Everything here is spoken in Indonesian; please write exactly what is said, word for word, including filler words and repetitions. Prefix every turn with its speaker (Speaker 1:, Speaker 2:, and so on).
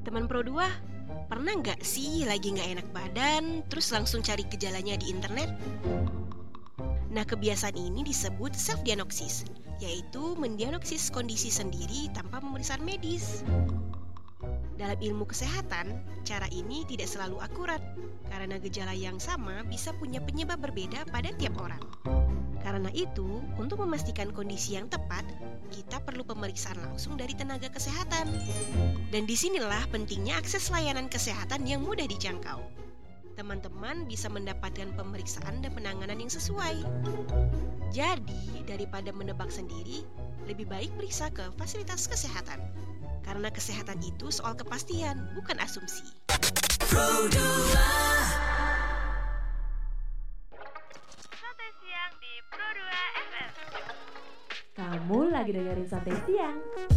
Speaker 1: Teman Pro dua, pernah nggak sih lagi nggak enak badan, terus langsung cari gejalanya di internet? Nah, kebiasaan ini disebut self-diagnosis, yaitu mendiagnosis kondisi sendiri tanpa pemeriksaan medis. Dalam ilmu kesehatan, cara ini tidak selalu akurat, karena gejala yang sama bisa punya penyebab berbeda pada tiap orang. Karena itu, untuk memastikan kondisi yang tepat, kita perlu pemeriksaan langsung dari tenaga kesehatan. Dan disinilah pentingnya akses layanan kesehatan yang mudah dijangkau. Teman-teman bisa mendapatkan pemeriksaan dan penanganan yang sesuai. Jadi, daripada menebak sendiri, lebih baik periksa ke fasilitas kesehatan. Karena kesehatan itu soal kepastian, bukan asumsi.
Speaker 2: Santai siang di Pro dua F M.
Speaker 3: Kamu lagi dengerin Santai Siang.